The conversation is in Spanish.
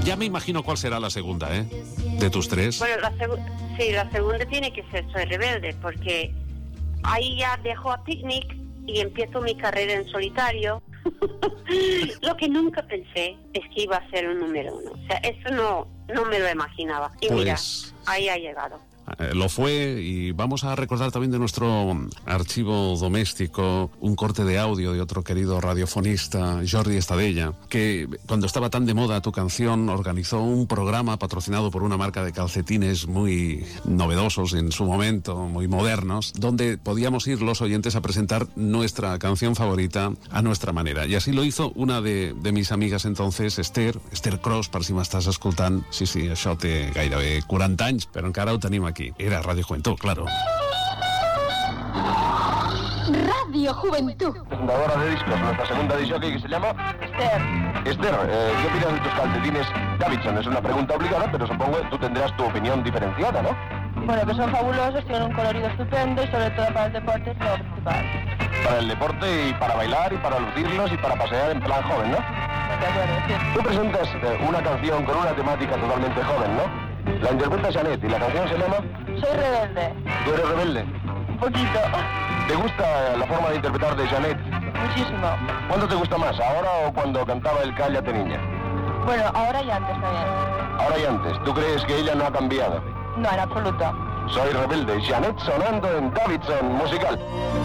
Ya me imagino cuál será la segunda, ¿eh? De tus tres. Bueno, la segunda tiene que ser Soy Rebelde, porque ahí ya dejo a Picnic y empiezo mi carrera en solitario. Lo que nunca pensé es que iba a ser un número 1. O sea, eso no me lo imaginaba. Y pues, mira, ahí ha llegado. Lo fue, y vamos a recordar también de nuestro archivo doméstico un corte de audio de otro querido radiofonista, Jordi Estadella, que cuando estaba tan de moda tu canción organizó un programa patrocinado por una marca de calcetines muy novedosos en su momento, muy modernos, donde podíamos ir los oyentes a presentar nuestra canción favorita a nuestra manera. Y así lo hizo una de mis amigas entonces, Esther Cross, per si m'estàs escoltant. Sí, això té gairebé 40 anys, però encara ho tenim aquí. Era Radio Juventud, claro. Radio Juventud. Presentadora de discos, nuestra segunda disc que se llama Esther, ¿qué opinas de tus calcetines Davidson? Es una pregunta obligada, pero supongo que tú tendrás tu opinión diferenciada, ¿no? Bueno, que son fabulosos, tienen un colorido estupendo y sobre todo para el deporte es lo principal. Para el deporte y para bailar y para lucirlos y para pasear en plan joven, ¿no? De acuerdo, sí. Tú presentas una canción con una temática totalmente joven, ¿no? La interpreta Janet y la canción se llama Soy Rebelde. ¿Tú eres rebelde? Un poquito. ¿Te gusta la forma de interpretar de Janet? Muchísimo. ¿Cuándo te gusta más, ahora o cuando cantaba el Cállate Niña? Bueno, ahora y antes también. Ahora y antes. ¿Tú crees que ella no ha cambiado? No, en absoluto. Soy Rebelde, Janet sonando en Davidson Musical.